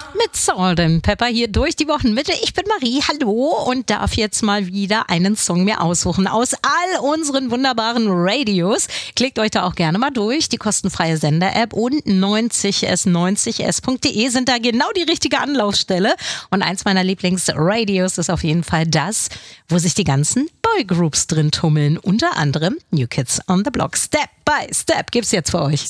Mit Salt and Pepper hier durch die Wochenmitte. Ich bin Marie, hallo, und darf jetzt mal wieder einen Song mir aussuchen aus all unseren wunderbaren Radios. Klickt euch da auch gerne mal durch. Die kostenfreie Sender-App und 90s90s.de sind da genau die richtige Anlaufstelle. Und eins meiner Lieblingsradios ist auf jeden Fall das, wo sich die ganzen Boygroups drin tummeln. Unter anderem New Kids on the Block. Step by Step gibt's jetzt für euch.